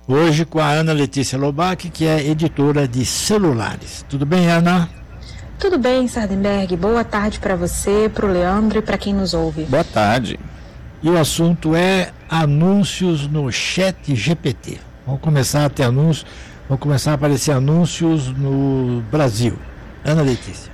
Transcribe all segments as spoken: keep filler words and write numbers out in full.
Hoje com a Ana Letícia Lobac, que é editora de celulares. Tudo bem, Ana? Tudo bem, Sardenberg. Boa tarde para você, para o Leandro e para quem nos ouve. Boa tarde. E o assunto é anúncios no Chat G P T. Vão começar a ter anúncios, vão começar a aparecer anúncios no Brasil. Ana Letícia.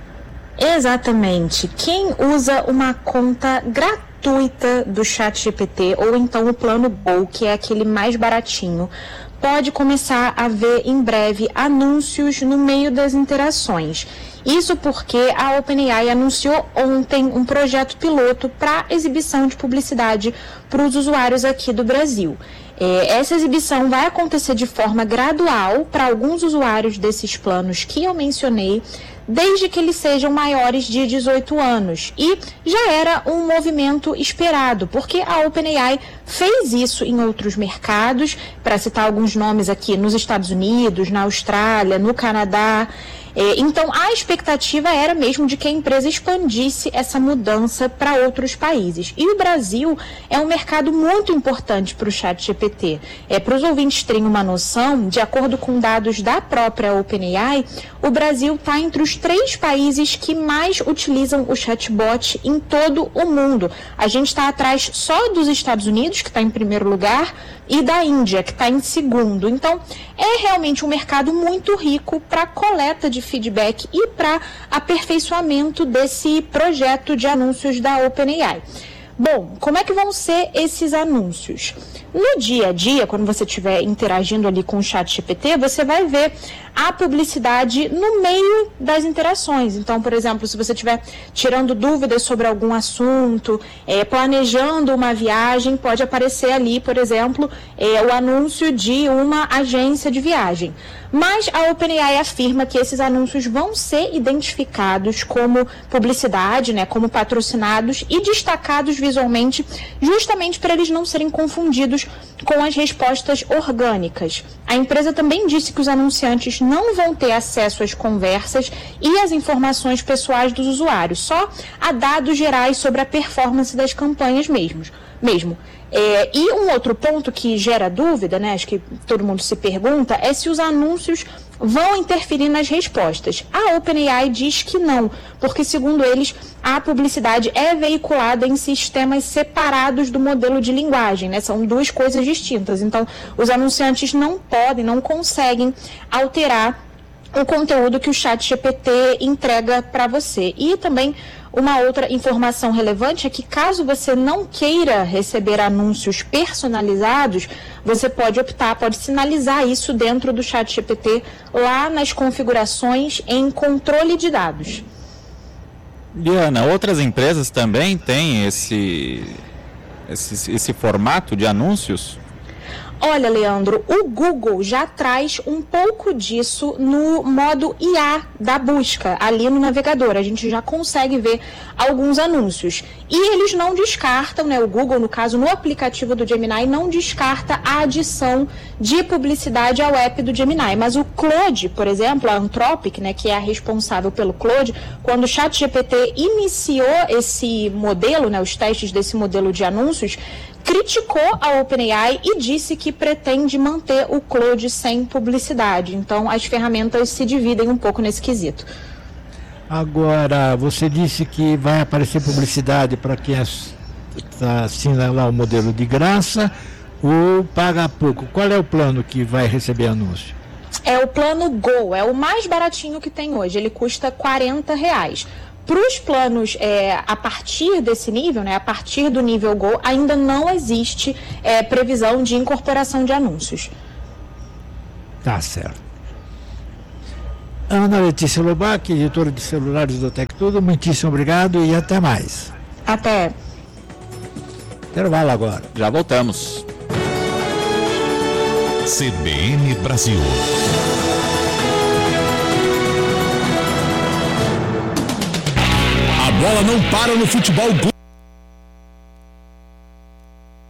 Exatamente. Quem usa uma conta gratuita do Chat G P T, ou então o plano Go, que é aquele mais baratinho, pode começar a ver em breve anúncios no meio das interações. Isso porque a OpenAI anunciou ontem um projeto piloto para exibição de publicidade para os usuários aqui do Brasil. É, essa exibição vai acontecer de forma gradual para alguns usuários desses planos que eu mencionei, desde que eles sejam maiores de dezoito anos. E já era um movimento esperado, porque a OpenAI fez isso em outros mercados, para citar alguns nomes aqui, nos Estados Unidos, na Austrália, no Canadá. É, então, a expectativa era mesmo de que a empresa expandisse essa mudança para outros países. E o Brasil é um mercado muito importante para o Chat G P T. É, para os ouvintes terem uma noção, de acordo com dados da própria OpenAI, o Brasil está entre os três países que mais utilizam o chatbot em todo o mundo. A gente está atrás só dos Estados Unidos, que está em primeiro lugar, e da Índia, que está em segundo. Então, é realmente um mercado muito rico para coleta de feedback e para aperfeiçoamento desse projeto de anúncios da OpenAI. Bom, como é que vão ser esses anúncios? No dia a dia, quando você estiver interagindo ali com o Chat G P T, você vai ver a publicidade no meio das interações. Então, por exemplo, se você estiver tirando dúvidas sobre algum assunto, é, planejando uma viagem, pode aparecer ali, por exemplo, é, o anúncio de uma agência de viagem. Mas a OpenAI afirma que esses anúncios vão ser identificados como publicidade, né, como patrocinados e destacados visualmente, justamente para eles não serem confundidos com as respostas orgânicas. A empresa também disse que os anunciantes não vão ter acesso às conversas e às informações pessoais dos usuários, só a dados gerais sobre a performance das campanhas mesmos, mesmo. É, e um outro ponto que gera dúvida, né, acho que todo mundo se pergunta, é se os anúncios vão interferir nas respostas. A OpenAI diz que não, porque, segundo eles, a publicidade é veiculada em sistemas separados do modelo de linguagem, né? São duas coisas distintas. Então, os anunciantes não podem, não conseguem alterar o conteúdo que o Chat G P T entrega para você. E também uma outra informação relevante é que, caso você não queira receber anúncios personalizados, você pode optar, pode sinalizar isso dentro do Chat G P T, lá nas configurações em controle de dados. Diana, outras empresas também têm esse, esse, esse formato de anúncios? Olha, Leandro, o Google já traz um pouco disso no modo I A da busca, ali no navegador. A gente já consegue ver alguns anúncios. E eles não descartam, né? O Google, no caso, no aplicativo do Gemini, não descarta a adição de publicidade ao app do Gemini. Mas o Claude, por exemplo, a Anthropic, né, que é a responsável pelo Claude, quando o Chat G P T iniciou esse modelo, né, os testes desse modelo de anúncios, criticou a OpenAI e disse que pretende manter o Claude sem publicidade. Então, as ferramentas se dividem um pouco nesse quesito. Agora, você disse que vai aparecer publicidade para quem assina lá o modelo de graça ou paga pouco. Qual é o plano que vai receber anúncio? É o plano Go, é o mais baratinho que tem hoje. Ele custa quarenta reais. Para os planos é, a partir desse nível, né, a partir do nível Go, ainda não existe é, previsão de incorporação de anúncios. Tá certo. Ana Letícia Lobac, editora de celulares do Tec Tudo, muitíssimo obrigado e até mais. Até. Intervalo agora. Já voltamos. C B N Brasil. A bola não para no futebol.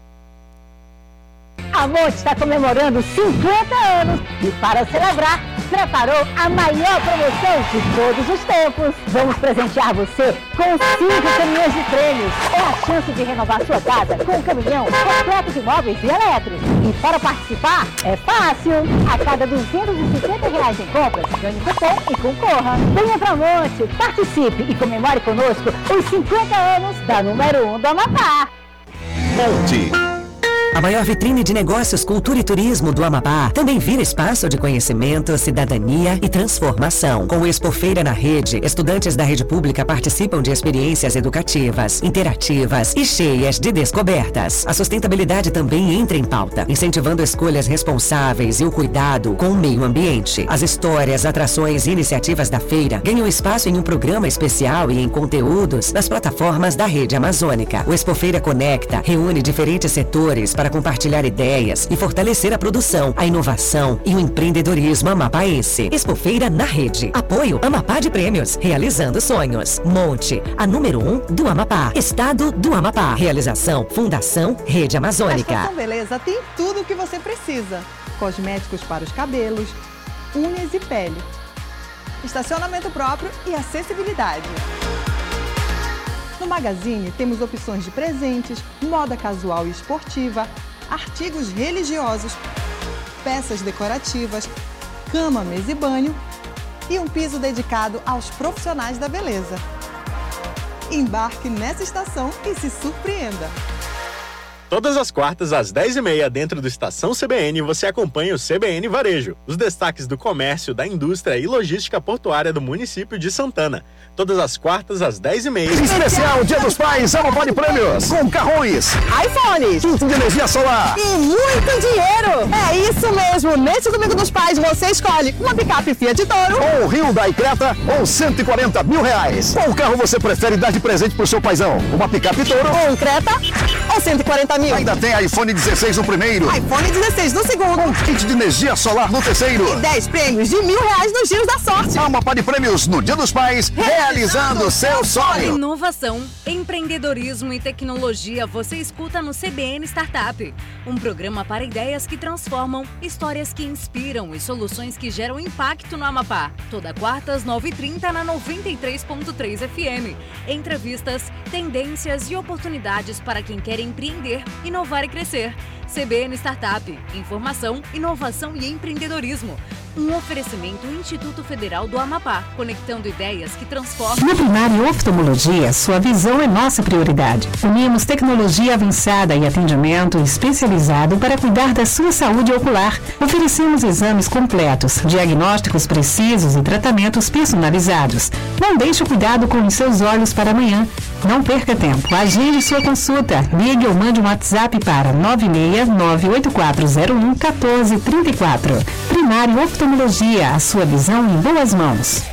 A Monte está comemorando cinquenta anos e, para celebrar, preparou a maior promoção de todos os tempos. Vamos presentear você com cinco caminhões de prêmios. É a chance de renovar sua casa com um caminhão completo de móveis e elétricos. E para participar, é fácil. A cada duzentos e cinquenta reais em compras, ganhe cupom e concorra. Venha pra Monte, participe e comemore conosco os cinquenta anos da número um do Amapá. Monte. A maior vitrine de negócios, cultura e turismo do Amapá também vira espaço de conhecimento, cidadania e transformação. Com o Expofeira na Rede, estudantes da rede pública participam de experiências educativas, interativas e cheias de descobertas. A sustentabilidade também entra em pauta, incentivando escolhas responsáveis e o cuidado com o meio ambiente. As histórias, atrações e iniciativas da feira ganham espaço em um programa especial e em conteúdos nas plataformas da Rede Amazônica. O Expofeira Conecta reúne diferentes setores para para compartilhar ideias e fortalecer a produção, a inovação e o empreendedorismo amapaense. Expofeira na Rede. Apoio Amapá de Prêmios. Realizando sonhos. Monte, a número um do Amapá. Estado do Amapá. Realização Fundação Rede Amazônica. A Estação Beleza tem tudo o que você precisa. Cosméticos para os cabelos, unhas e pele. Estacionamento próprio e acessibilidade. No Magazine temos opções de presentes, moda casual e esportiva, artigos religiosos, peças decorativas, cama, mesa e banho e um piso dedicado aos profissionais da beleza. Embarque nessa estação e se surpreenda! Todas as quartas, às dez e meia, dentro do Estação C B N, você acompanha o C B N Varejo, os destaques do comércio, da indústria e logística portuária do município de Santana. Todas as quartas, às dez e meia. Especial Dia dos Pais, Amapá de Prêmios, com carrões, iPhones, kit de energia solar e muito dinheiro! É isso mesmo! Neste Domingo dos Pais, você escolhe uma picape Fiat Toro, ou Hyundai Creta, ou cento e quarenta mil reais. Qual carro você prefere dar de presente pro seu paizão? Uma picape Toro, ou um Creta, ou cento e quarenta mil? Ainda tem iPhone dezesseis no primeiro, iPhone dezesseis no segundo, um kit de energia solar no terceiro e dez prêmios de mil reais nos giros da sorte. Amapá de Prêmios no Dia dos Pais, realizando o seu sonho. Inovação, empreendedorismo e tecnologia você escuta no C B N Startup, um programa para ideias que transformam, histórias que inspiram e soluções que geram impacto no Amapá. Toda quarta às nove e trinta na noventa e três ponto três F M. Entrevistas, tendências e oportunidades para quem quer empreender, inovar e crescer. C B N Startup, informação, inovação e empreendedorismo. Um oferecimento Instituto Federal do Amapá, conectando ideias que transformam. Na Primário Oftalmologia, sua visão é nossa prioridade. Unimos tecnologia avançada e atendimento especializado para cuidar da sua saúde ocular. Oferecemos exames completos, diagnósticos precisos e tratamentos personalizados. Não deixe o cuidado com os seus olhos para amanhã. Não perca tempo. Agende sua consulta. Ligue ou mande um WhatsApp para nove seis nove oito quatro zero um um quatro três quatro. Primário Oftalmologia, a sua visão em boas mãos.